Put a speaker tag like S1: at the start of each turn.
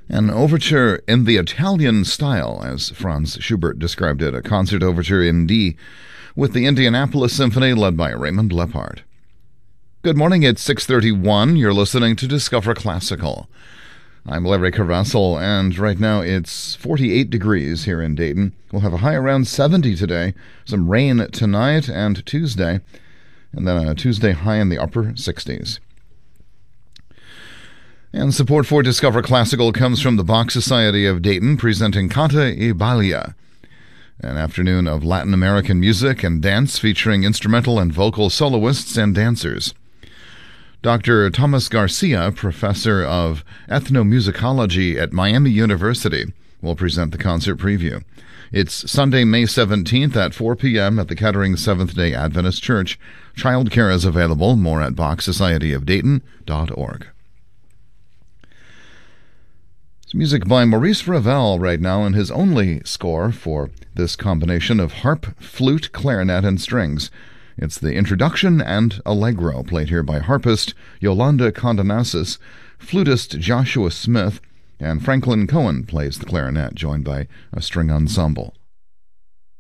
S1: An overture in the Italian style, as Franz Schubert described it, a concert overture in D with the Indianapolis Symphony led by Raymond Lepard. Good morning, it's 6:31. You're listening to Discover Classical. I'm Larry Carvassel, and right now it's 48 degrees here in Dayton. We'll have a high around 70 today, some rain tonight and Tuesday, and then a Tuesday high in the upper 60s. And support for Discover Classical comes from the Bach Society of Dayton, presenting Canta y Baila, an afternoon of Latin American music and dance featuring instrumental and vocal soloists and dancers. Dr. Thomas Garcia, professor of ethnomusicology at Miami University, will present the concert preview. It's Sunday, May 17th at 4 p.m. at the Kettering Seventh-day Adventist Church. Childcare is available. More at bachsocietyofdayton.org. It's music by Maurice Ravel right now, and his only score for this combination of harp, flute, clarinet, and strings. It's the introduction and allegro, played here by harpist Yolanda Condonasis, flutist Joshua Smith, and Franklin Cohen plays the clarinet, joined by a string ensemble.